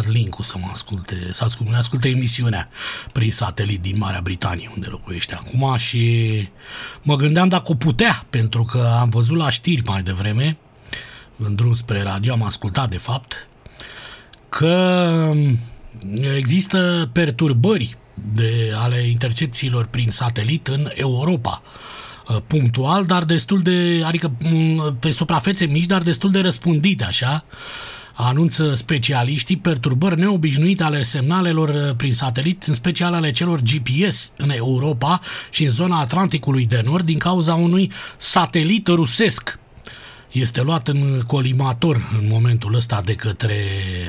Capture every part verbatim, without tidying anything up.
dat link-ul să mă asculte, să asculte, asculte emisiunea prin satelit din Marea Britanie, unde locuiește acum, și mă gândeam dacă o putea, pentru că am văzut la știri mai devreme, în drum spre radio, am ascultat de fapt, că există perturbări de, ale intercepțiilor prin satelit în Europa, punctual, dar destul de, adică pe suprafețe mici, dar destul de răspândite, așa, anunță specialiștii, perturbări neobișnuite ale semnalelor prin satelit, în special ale celor G P S în Europa și în zona Atlanticului de Nord, din cauza unui satelit rusesc. Este luat în colimator în momentul ăsta de către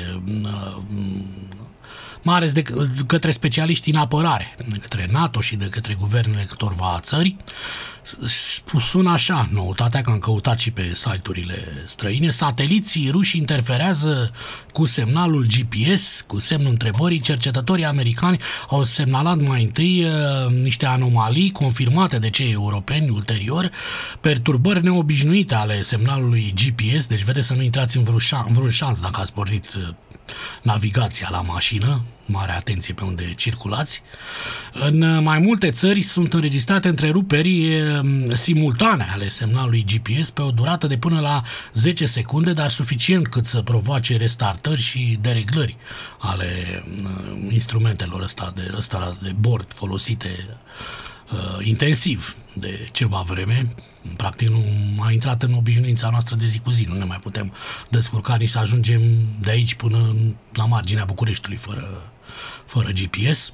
mai ales de către specialiști în apărare, de către NATO și de către guvernele câtorva țări. Sună așa, noutatea, că am căutat și pe site-urile străine: sateliții ruși interferează cu semnalul G P S, cu semnul întrebării. Cercetătorii americani au semnalat mai întâi uh, niște anomalii confirmate de cei europeni ulterior, perturbări neobișnuite ale semnalului G P S, deci vedeți să nu intrați în vreun, șan, în vreun șanț dacă ați pornit uh, navigația la mașină, mare atenție pe unde circulați. În mai multe țări sunt înregistrate întreruperi simultane ale semnalului G P S pe o durată de până la zece secunde, dar suficient cât să provoace restartări și dereglări ale instrumentelor ăsta de, ăsta de bord folosite uh, intensiv de ceva vreme. Practic nu a intrat în obișnuința noastră de zi cu zi. Nu ne mai putem descurca nici să ajungem de aici până la marginea Bucureștiului fără, fără G P S.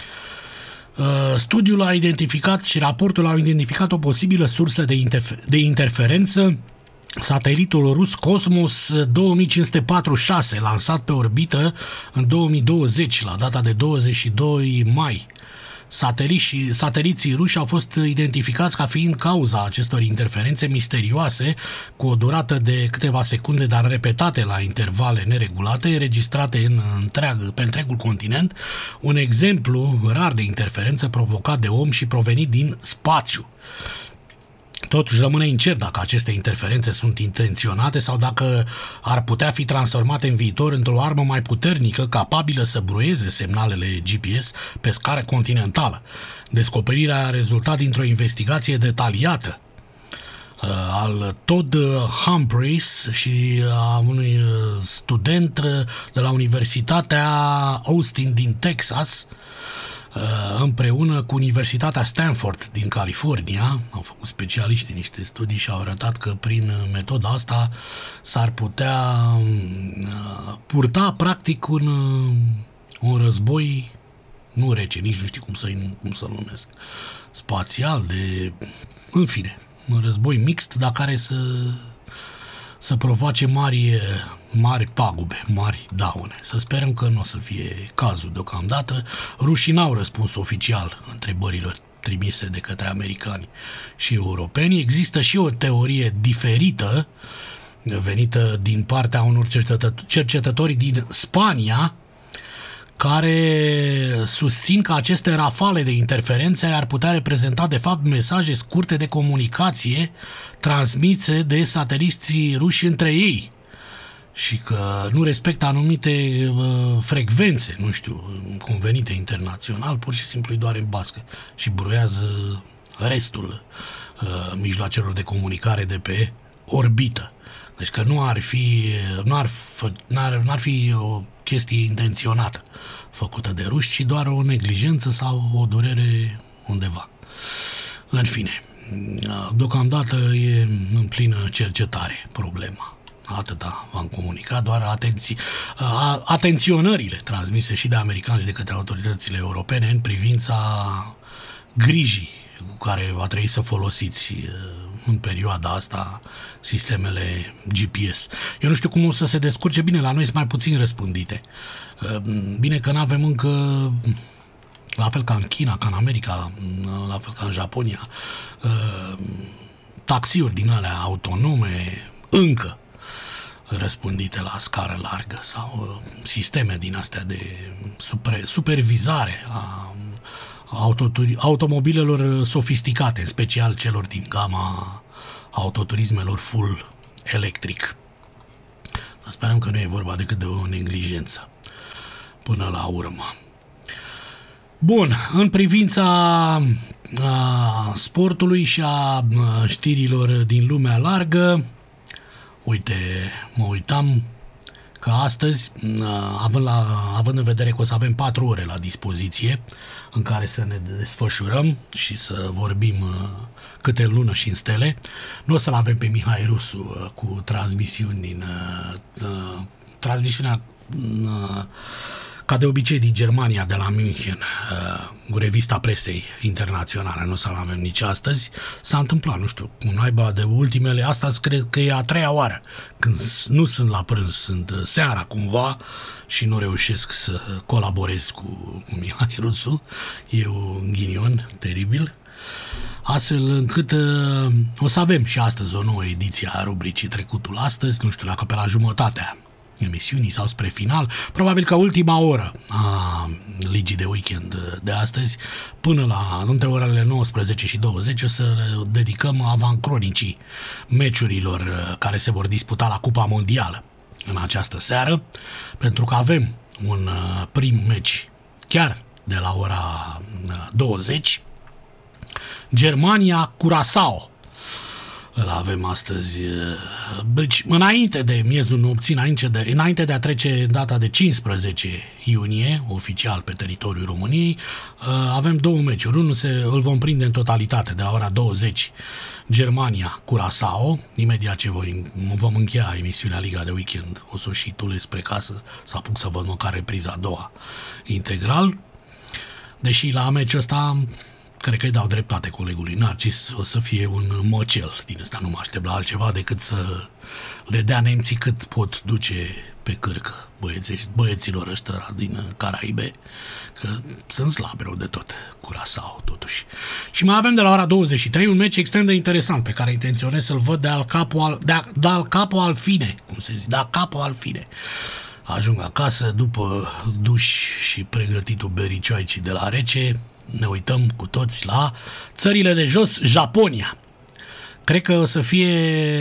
Studiul a identificat și raportul a identificat o posibilă sursă de, interfer- de interferență: satelitul rus Cosmos două mii cinci sute patruzeci și șase, lansat pe orbită în două mii douăzeci, la data de douăzeci și doi mai. Sateliții, sateliții ruși au fost identificați ca fiind cauza acestor interferențe misterioase, cu o durată de câteva secunde, dar repetate la intervale neregulate, înregistrate în întreag, pe întregul continent. Un exemplu rar de interferență provocat de om și provenit din spațiu. Totuși rămâne incert dacă aceste interferențe sunt intenționate sau dacă ar putea fi transformate în viitor într-o armă mai puternică, capabilă să bruieze semnalele G P S pe scară continentală. Descoperirea a rezultat dintr-o investigație detaliată uh, al Todd Humphreys și a unui student de la Universitatea Austin din Texas, împreună cu Universitatea Stanford din California. Au făcut specialiștii niște studii și au arătat că prin metoda asta s-ar putea purta practic un, un război nu rece, nici nu știu cum, să, cum să-l numesc, spațial, de, în fine, un război mixt, dar care să să provoace mari, mari pagube, mari daune. Să sperăm că nu o să fie cazul deocamdată. Rușii n-au răspuns oficial întrebărilor trimise de către americani și europeni. Există și o teorie diferită venită din partea unor cercetători din Spania, care susțin că aceste rafale de interferențe ar putea reprezenta de fapt mesaje scurte de comunicație transmise de sateliții ruși între ei și că nu respectă anumite uh, frecvențe, nu știu, convenite internațional, pur și simplu îi doare în bască și bruiază restul uh, mijloacelor de comunicare de pe orbită. Deci că nu ar fi, nu ar, n-ar, n-ar fi o chestie intenționată făcută de ruși, ci doar o neglijență sau o durere undeva. În fine, deocamdată e în plină cercetare problema. Atâta v-am comunicat, doar atenții, atenționările transmise și de americani și de către autoritățile europene în privința grijii cu care va trebui să folosiți în perioada asta sistemele G P S. Eu nu știu cum o să se descurce. Bine, la noi sunt mai puțin răspândite. Bine că n-avem încă, la fel ca în China, ca în America, la fel ca în Japonia, taxiuri din alea autonome încă răspândite la scară largă sau sisteme din astea de super, supervizare a automobilelor sofisticate, în special celor din gama autoturismelor full electric. Sperăm că nu e vorba decât de o neglijență. până la urmă. Bun, în privința a, sportului și a știrilor din lumea largă, uite, mă uitam că astăzi, având, la, având în vedere că o să avem patru ore la dispoziție în care să ne desfășurăm și să vorbim câte în lună și în stele, nu o să-l avem pe Mihai Rusu cu transmisiuni din uh, transmisiunea uh, ca de obicei din Germania, de la München, cu revista presei internaționale, nu o să-l avem nici astăzi. S-a întâmplat, nu știu, cu naiba de ultimele, astăzi cred că e a treia oară, când nu sunt la prânz, sunt seara cumva și nu reușesc să colaborez cu, cu Mihai Rusu. E un ghinion teribil. Astfel încât uh, o să avem și astăzi o nouă ediție a rubricii Trecutul Astăzi, nu știu dacă pe la jumătatea emisiunii sau spre final, probabil că ultima oră a ligii de weekend de astăzi, până la între orele nouăsprezece și douăzeci, o să le dedicăm avancronicii meciurilor care se vor disputa la Cupa Mondială în această seară, pentru că avem un prim meci chiar de la ora douăzeci, Germania-Curaçao. Îl avem astăzi, deci înainte de miezul nopții, înainte de, înainte de a trece data de cincisprezece iunie, oficial pe teritoriul României, avem două meciuri. Unul se, îl vom prinde în totalitate de la ora douăzeci, Germania-Curaçao. Imediat ce voi, vom încheia emisiunea Liga de Weekend, o să și tulesc spre casă să apuc să văd măcar repriza a doua integral. Deși la meciul ăsta cred că îi dau dreptate colegului Narcis, o să fie un măcel din ăsta, nu mă aștept la altceva decât să le dea nemții cât pot duce pe cârcă băieții, băieților ăștia din Caraibe, că sunt slabe rău de tot, Curaçao totuși. Și mai avem de la ora douăzeci și trei un meci extrem de interesant pe care intenționez să-l văd de al capo al, de, a, de al capo al fine, cum se zice, de al capo al fine. Ajung acasă după duș și pregătitul bericioaicii de la rece, ne uităm cu toți la țările de jos, Japonia. Cred că o să fie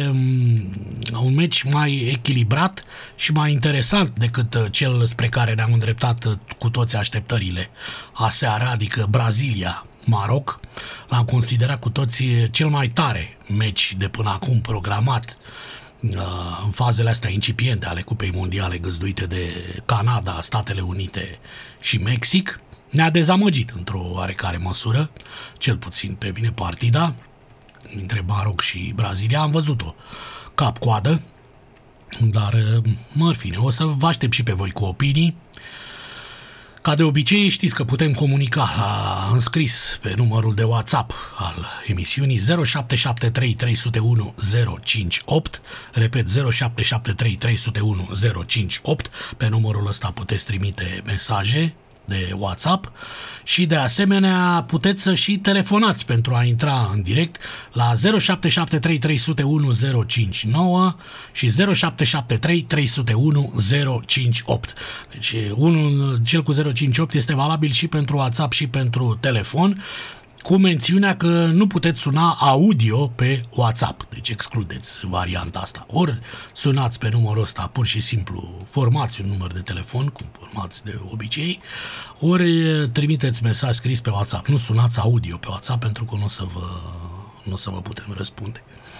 un meci mai echilibrat și mai interesant decât cel spre care ne-am îndreptat cu toți așteptările aseară, adică Brazilia, Maroc. L-am considerat cu toții cel mai tare meci de până acum programat în fazele astea incipiente ale Cupei Mondiale găzduite de Canada, Statele Unite și Mexic. Ne-a dezamăgit într-o oarecare măsură, cel puțin pe mine partida între Maroc și Brazilia. Am văzut-o cap-coadă, dar mă fine, o să vă aștept și pe voi cu opinii. Ca de obicei știți că putem comunica la înscris pe numărul de WhatsApp al emisiunii zero șapte șapte trei trei zero unu zero cinci opt, repet zero șapte șapte trei trei zero unu zero cinci opt, pe numărul ăsta puteți trimite mesaje de WhatsApp și de asemenea puteți să și telefonați pentru a intra în direct la zero șapte șapte trei trei zero unu zero cinci nouă și zero șapte șapte trei trei zero unu zero cinci opt. Deci unul, cel cu zero cinci opt este valabil și pentru WhatsApp și pentru telefon, cu mențiunea că nu puteți suna audio pe WhatsApp, deci excludeți varianta asta. Ori sunați pe numărul ăsta, pur și simplu formați un număr de telefon, cum formați de obicei, ori trimiteți mesaj scris pe WhatsApp. Nu sunați audio pe WhatsApp pentru că nu o să vă, nu o să vă putem răspunde.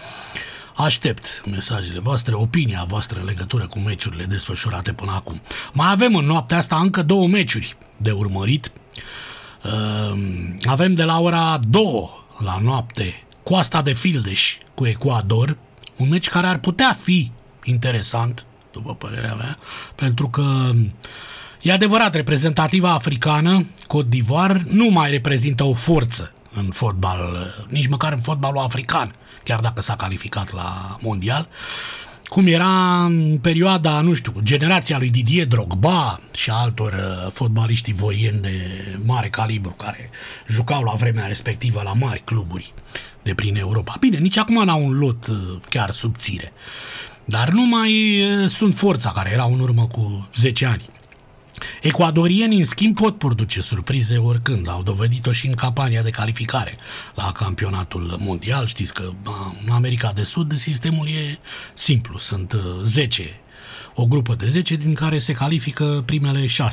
Aștept mesajele voastre, opinia voastră în legătură cu meciurile desfășurate până acum. Mai avem în noaptea asta încă două meciuri de urmărit. Avem de la ora două la noapte Coasta de Fildeș cu Ecuador, un meci care ar putea fi interesant, după părerea mea, pentru că e adevărat, reprezentativa africană, Côte d'Ivoire, nu mai reprezintă o forță în fotbal, nici măcar în fotbalul african, chiar dacă s-a calificat la mondial, cum era în perioada, nu știu, generația lui Didier Drogba și altor uh, fotbaliști ivorieni de mare calibru care jucau la vremea respectivă la mari cluburi de prin Europa. Bine, nici acum n-au un lot uh, chiar subțire, dar nu mai uh, sunt forța care erau în urmă cu zece ani. Ecuadorienii, în schimb, pot produce surprize oricând. Au dovedit-o și în campania de calificare la campionatul mondial. Știți că în America de Sud sistemul e simplu. Sunt zece, o grupă de zece din care se califică primele șase.